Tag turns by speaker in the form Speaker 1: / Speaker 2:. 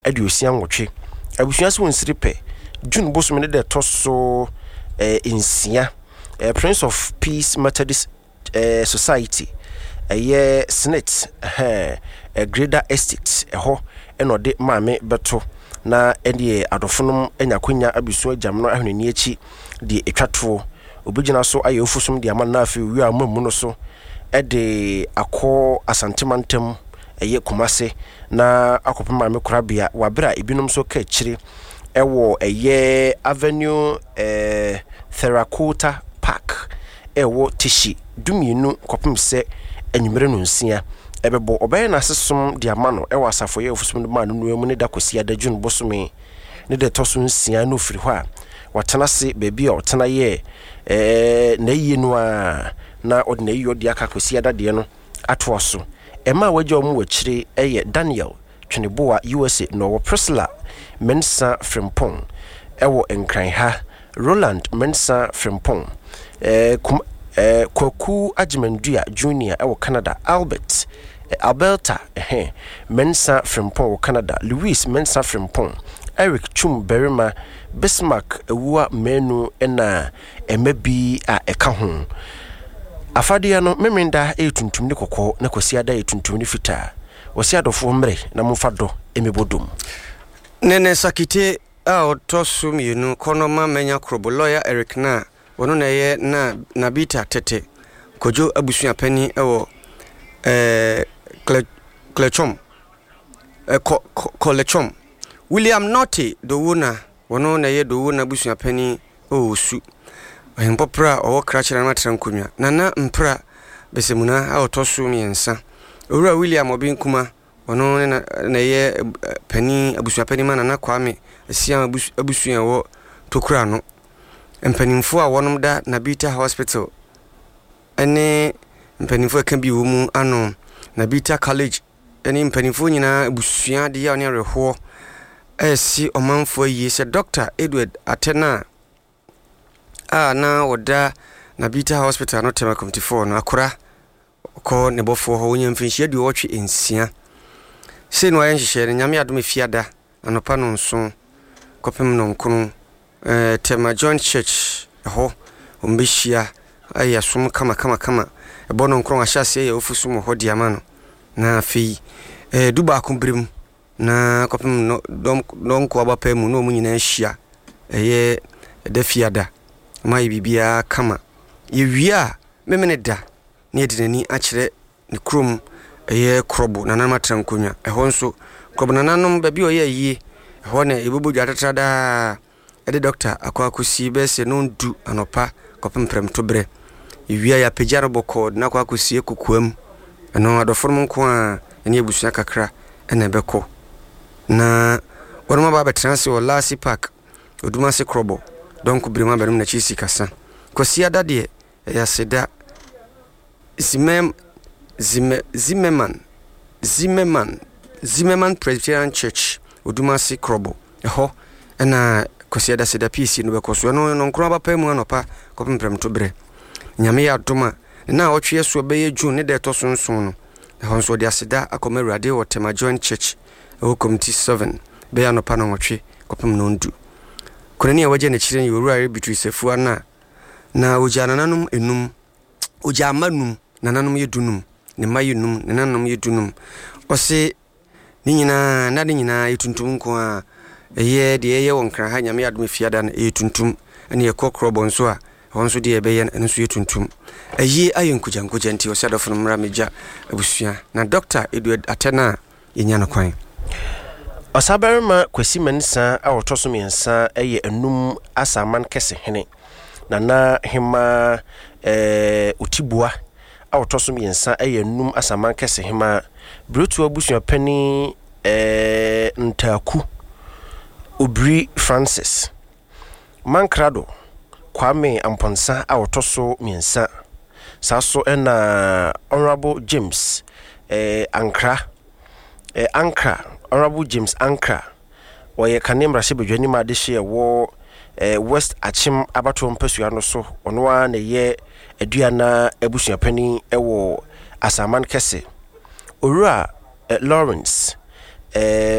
Speaker 1: aduosia nwotwe abusua se wonsiri pe June bosom ne de toso insia Prince of Peace Methodist Society Senate Greater Estate ho enode maame beto na ene adofonum enyakonya abusua jamno ahwene echi de etwato obigina so aye ofusum de amana afi wi amamu no so de akọ asantemantam Kumase na akọpem maame korabia wabra ibinum so ka chiri ewo Avenue Terracotta Park ewo Tishi dumienu kopem se enwumere no nsia ebebo obeye na sesom de amano ewo asafoye ofusum de manu nuamu ne da kosia da June bosome ne de toso nsia no firi hɔ a watena se bebi a otena ye na yie no a na odna yi odi aka kosia da de no ato so Emma wajo mu wachire Daniel Twineboa USA no Priscilla Mensa Frimpong ewo Nkranha Roland Mensa Frimpong Kwaku Ajimandua Junior ewo Canada Alberta Mensa Frimpong Canada Louis Mensa Frimpong Eric Chum Berima Bismarck ewua menu ena emebi a eka ho Afadia no memenda tuntum ne kokko na kosia da tuntum ne fita wosi adofo mre na mfado emebodum
Speaker 2: nene sakite a otosu mienu konoma menya krobo lawyer Eric na wono na ye na nabita tete kojo abusua pani ewo klechom kolechom William Notti dowuna wono na ye dowuna abusua pani osu Mpopra o krachira matran kunwa nana mpra besemuna a otosu miensa owura William Obinkuma ono na ye pani abusua pani mana na kwame asia abusua wo tokura no mpanimfo a wonom da Nabita Hospital ene mpanimfo kan bi wo mu ano Nabita College ene mpanimfo nyina abusua de ya ne reho esi omanfo yi se Dr. Edward Atena na woda Nabita Hospital no tema committee 4 no akora ko ne bofo ho wonya mfinhia de wotwe ensia se no ayen hyehyere nyame adom fiada anopa no nso kopem no nkono tema John Church ho ombehia ayasum kama ebono nkron ahyase ya ofusum ho diama no na afi duba akombrim na kopem no donko abapa mu no mu nyina hia de fiada mai bibia kama yewia memene da ne edinani akire ne krom krobo nana matran konwa eho nso krobo nananom ba bi oye yi eho ne ebobodwa tatada ede doctor akwakosi be se no ndu anopa kopem premto bre yewia ya pejaro boko na akwakosi ekokuam eno adoforum nko a ene ebusua kakra ene beko na woroma ba betranse o Lasi Park oduma se krobo donc brema berum na chisi kasa kosia dade ya seda Zimmerman Presbyterian Church odumasi krobo eho na kosia da seda PC no bekoso no nkro abapa mu anopa kopemprem to bre nyame ya doma na otwe so beye June ne de to sonson no eho nso de aseda akomerade wo Tema Joint Church eho committee 7 be anopa no otwe kopem no ndu Kurani waje na chiren yorua bitri sefu na ojanananum enum ojamanum nananum yedunum ne mayunum nananum yedunum ose ni nyina na de nyina yetuntum nko a eye de eye wonkra ha nyame adom fiada na yetuntum ene ekokro bonso a honso de ebeye enso yetuntum eye ayenkujankuja nti ose adofo mra meja abusua na Dr. Edward Atena yenya no kwan Osabarima kwesi mensa a wotoso miensa enum asaman kese hene nana hima utibua a wotoso miensa enum asaman kese hima brutu abusua pani Ntaku Obri Francis Mankrado Kwame Amponsa a wotoso miensa saso ena Honorable James Ankra Honorable James Ankra oye kanemra sebedwani ma de hye wo West Achim abato mpasua no so ono a na ye aduana abusua pani ewo asaman kese Owura Lawrence